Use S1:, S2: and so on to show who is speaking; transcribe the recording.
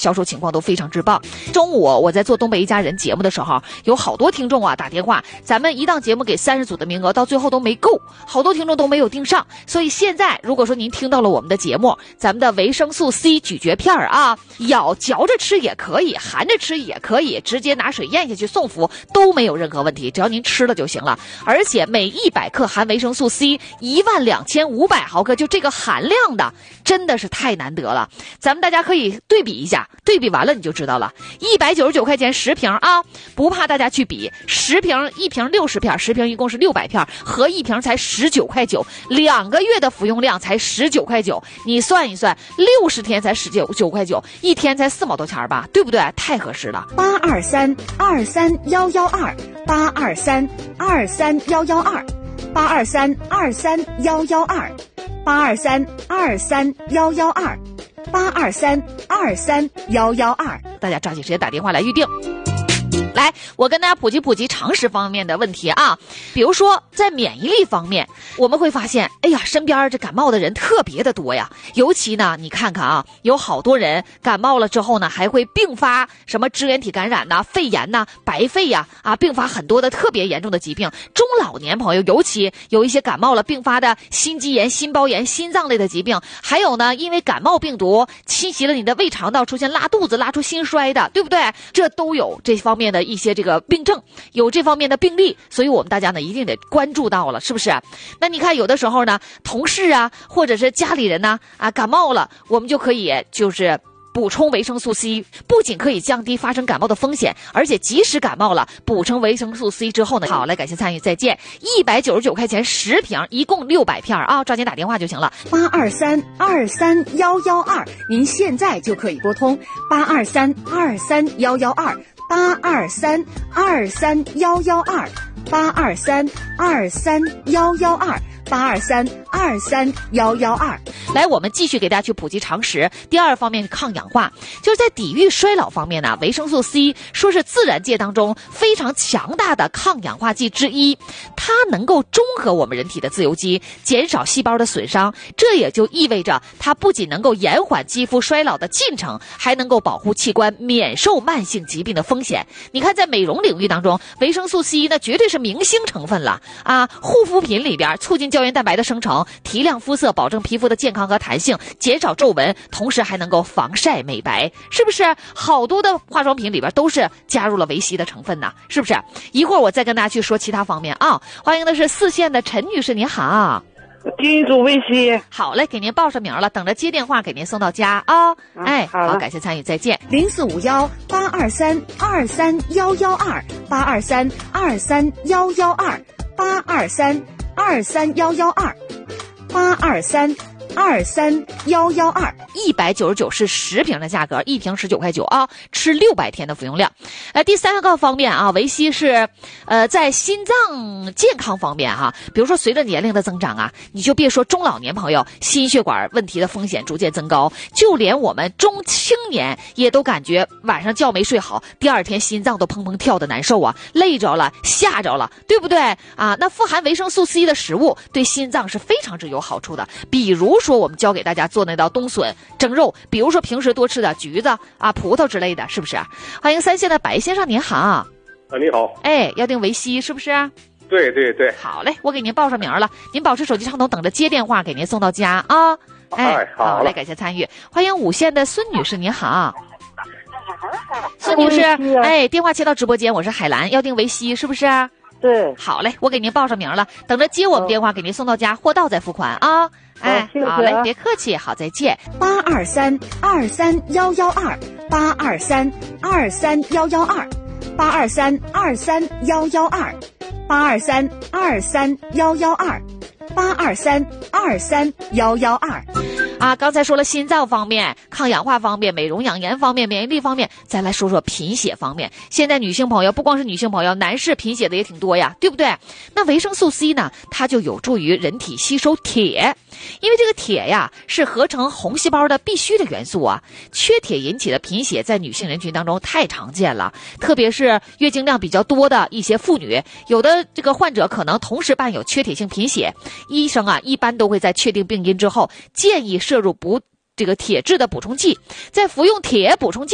S1: 销售情况都非常之棒。中午我在做东北一家人节目的时候，有好多听众啊打电话，咱们一档节目给30组的名额，到最后都没够，好多听众都没有订上。所以现在如果说您听到了我们的节目，咱们的维生素 C 咀嚼片啊，嚼着吃也可以，含着吃也可以，直接拿水咽下去送服都没有任何问题，只要您吃了就行了。而且每100克含维生素 C 12500毫克，就这个含量的真的是太难得了。咱们大家可以对比一下，对比完了你就知道了。199块钱10瓶啊，不怕大家去比，10瓶1瓶60片，10瓶一共是600片，合1瓶才19块9，2个月的服用量才19块9，你算一算，60天才19块9，一天才4毛多钱吧，对不对？太合适了。8232311282311282323112823231112，大家抓紧时间打电话来预定。来，我跟大家普及常识方面的问题啊，比如说在免疫力方面，我们会发现，哎呀，身边这感冒的人特别的多呀。尤其呢，你看看啊，有好多人感冒了之后呢，还会并发什么支原体感染呐、肺炎呐、白肺呀，并发很多的特别严重的疾病。中老年朋友尤其有一些感冒了并发的心肌炎、心包炎、心脏类的疾病，还有呢，因为感冒病毒侵袭了你的胃肠道，出现拉肚子、拉出心衰的，对不对？这都有这方面的一些这个病症，有这方面的病例，所以我们大家呢一定得关注到了，是不是？那你看有的时候呢，同事啊，或者是家里人呢，感冒了，我们就可以就是补充维生素 C， 不仅可以降低发生感冒的风险，而且即使感冒了，补充维生素 C 之后呢，好嘞，感谢参与，再见。199块钱10瓶，一共600片啊，抓紧打电话就行了。
S2: 823231112，您现在就可以拨通823231112，823231112，823231112。
S1: 来，我们继续给大家去普及常识。第二方面是抗氧化，就是在抵御衰老方面呢，维生素 C 说是自然界当中非常强大的抗氧化剂之一，它能够中和我们人体的自由基，减少细胞的损伤。这也就意味着它不仅能够延缓肌肤衰老的进程，还能够保护器官免受慢性疾病的风险。你看，在美容领域当中，维生素 C 那绝对是明星成分了啊！护肤品里边促进胶原蛋白的生成，提亮肤色，保证皮肤的健康和弹性，减少皱纹，同时还能够防晒美白，是不是？好多的化妆品里边都是加入了维 C 的成分呢，是不是？一会儿我再跟大家去说其他方面啊。欢迎的是4线的陈女士，您好。
S3: 金主维 C。
S1: 好嘞，给您报上名了，等着接电话给您送到家啊。好，感谢参与，再见。
S2: 0450-823-23112，823-23112，823-23112，199
S1: 是10瓶的价格，一瓶19块9啊，吃600天的服用量。第三个方面啊，维 C 是在心脏健康方面哈，比如说随着年龄的增长啊，你就别说中老年朋友心血管问题的风险逐渐增高，就连我们中青年也都感觉晚上觉没睡好，第二天心脏都砰砰跳的难受啊，累着了，吓着了，对不对啊？那富含维生素 C 的食物对心脏是非常之有好处的，比如说我们教给大家做那道冬笋蒸肉，比如说平时多吃点橘子啊、葡萄之类的，是不是？欢迎3线的白先生，您好。
S4: 你好。
S1: 要订维 C 是不是？
S4: 对对对。
S1: 好嘞，我给您报上名了，您保持手机畅通，等着接电话给您送到家啊。好嘞，感谢参与。欢迎5线的孙女士，您好。孙女士，电话切到直播间，我是海兰，要订维 C 是不是？
S3: 对。
S1: 好嘞，我给您报上名了，等着接我们电话给您送到家，货到再付款啊。好嘞，别客气，好，再见。
S2: 823-23112，823-23112，823-23112，823-23112。
S1: 刚才说了心脏方面、抗氧化方面、美容养颜方面、免疫力方面，再来说说贫血方面。现在女性朋友不光是女性朋友，男士贫血的也挺多呀，对不对？那维生素 C 呢，它就有助于人体吸收铁，因为这个铁呀是合成红细胞的必须的元素啊。缺铁引起的贫血在女性人群当中太常见了，特别是月经量比较多的一些妇女，有的这个患者可能同时伴有缺铁性贫血。医生一般都会在确定病因之后，建议摄入这个铁质的补充剂，在服用铁补充剂